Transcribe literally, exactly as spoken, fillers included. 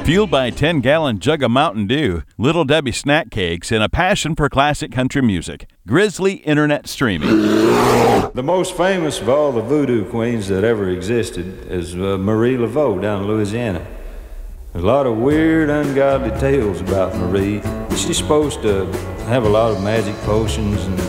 Fueled by a ten-gallon jug of Mountain Dew, Little Debbie snack cakes, and a passion for classic country music, Grizzly Internet Streaming. The most famous of all the voodoo queens that ever existed is uh, Marie Laveau down in Louisiana. There's a lot of weird, ungodly tales about Marie. She's supposed to have a lot of magic potions and